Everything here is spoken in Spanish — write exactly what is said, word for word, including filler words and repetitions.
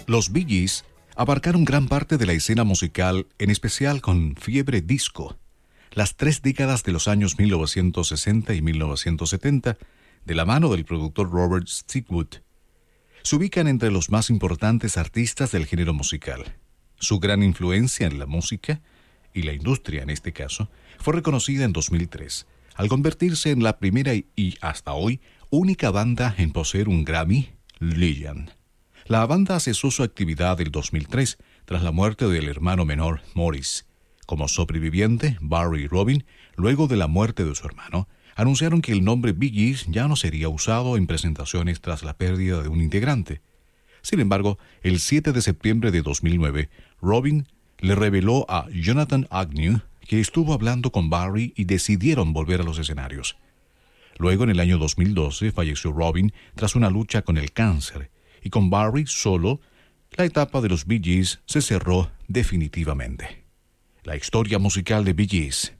Los Bee Gees abarcaron gran parte de la escena musical, en especial con Fiebre Disco, las tres décadas de los años mil novecientos sesenta y mil novecientos setenta, de la mano del productor Robert Stigwood. Se ubican entre los más importantes artistas del género musical. Su gran influencia en la música, y la industria en este caso, fue reconocida en dos mil tres, al convertirse en la primera y, hasta hoy, única banda en poseer un Grammy Legend. La banda cesó su actividad el dos mil tres tras la muerte del hermano menor Morris. Como sobreviviente, Barry y Robin, luego de la muerte de su hermano, anunciaron que el nombre Bee Gees ya no sería usado en presentaciones tras la pérdida de un integrante. Sin embargo, el siete de septiembre de dos mil nueve, Robin le reveló a Jonathan Agnew que estuvo hablando con Barry y decidieron volver a los escenarios. Luego, en el año dos mil doce, falleció Robin tras una lucha con el cáncer, y con Barry solo, la etapa de los Bee Gees se cerró definitivamente. La historia musical de Bee Gees